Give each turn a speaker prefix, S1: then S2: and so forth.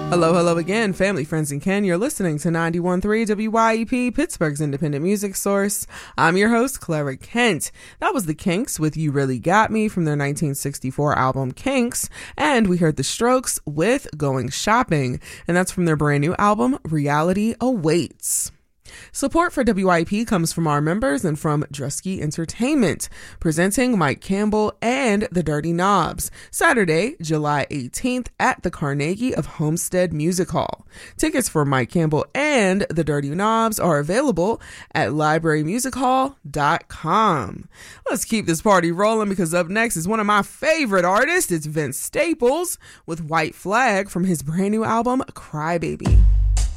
S1: Hello, hello again, family, friends, and kin. You're listening to 91.3 WYEP, Pittsburgh's independent music source. I'm your host, Clara Kent. That was the Kinks with You Really Got Me from their 1964 album Kinks, and we heard the Strokes with Going Shopping, and that's from their brand new album, Reality Awaits. Support for WIP comes from our members and from Drusky Entertainment, presenting Mike Campbell and the Dirty Knobs, Saturday, July 18th at the Carnegie of Homestead Music Hall. Tickets for Mike Campbell and the Dirty Knobs are available at librarymusichall.com. Let's keep this party rolling because up next is one of my favorite artists. It's Vince Staples with White Flag from his brand new album, Crybaby.